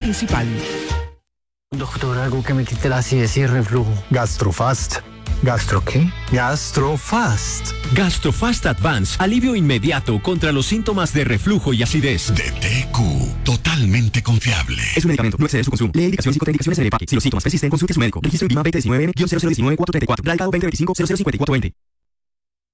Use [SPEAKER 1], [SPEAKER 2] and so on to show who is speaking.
[SPEAKER 1] principal.
[SPEAKER 2] Doctor, algo que me quite la acidez y el reflujo.
[SPEAKER 3] Gastrofast. ¿Gastro qué? Gastrofast.
[SPEAKER 4] Gastrofast Advance, alivio inmediato contra los síntomas de reflujo y acidez.
[SPEAKER 5] De TQ, totalmente confiable.
[SPEAKER 6] Es un medicamento, no excede su consumo. Lee indicaciones y contraindicaciones en el empaque. Si los síntomas persisten, consulte a su médico. Registro INVIMA 2019-0019-434. Radicado 2025-005420.